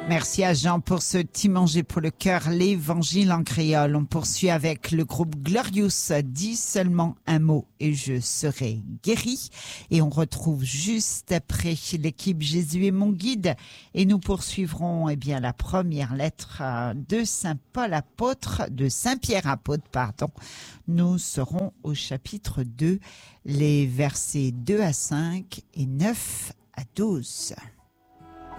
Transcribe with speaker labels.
Speaker 1: Merci à Jean pour ce petit manger pour le cœur, l'évangile en créole. On poursuit avec le groupe Glorious, dis seulement un mot et je serai guéri. Et on retrouve juste après l'équipe Jésus est mon guide. Et nous poursuivrons la première lettre de Saint Paul apôtre, de Saint Pierre apôtre, pardon. Nous serons au chapitre 2, les versets 2 à 5 et 9 à 12.